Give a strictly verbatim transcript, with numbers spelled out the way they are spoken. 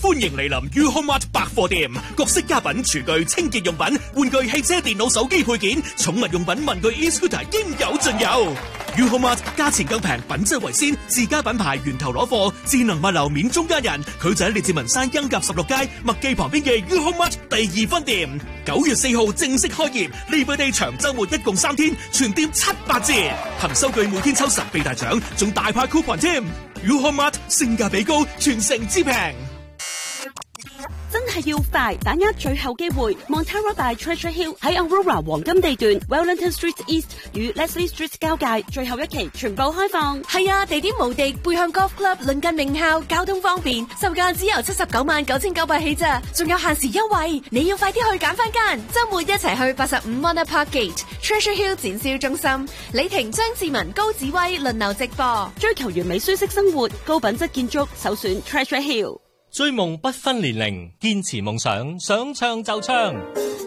歡迎嚟臨 UHoMart 百貨店，各式家品、廚具、清潔用品、玩具、汽車、電腦、手機配件、寵物用品、文具、e-scooter 應有盡有。UHoMart 價錢更平，品質為先，自家品牌源頭攞貨，智能物流免中間人。佢就喺列治文山恩甲十六街麥記旁邊嘅 UHoMart 第二分店。九月四號正式開業，呢個地長週末一共三天，全店七八折，憑收據每天抽神秘大獎，仲大派 coupon 添。UHoMart 性價比高，全城之平。 真係要快，把握最後機會 ！Montara by Treasure Hill 喺 Aurora 黃金地段 Wellington Street East 與 Leslie Street 交界，最後一期全部開放。 係啊，地點無敵，背向 Golf Club，鄰近名校，交通方便，售價只由七十九萬九千九百起咋，仲有限時優惠，你要快啲去揀翻間。周末一齊去八十五 Warner Park Gate Treasure Hill 展銷中心，李婷、張志文、高子威輪流直播， 追求完美舒適生活，高品質建築，首選 Treasure Hill。 追夢不分年齡，堅持夢想，想唱就唱。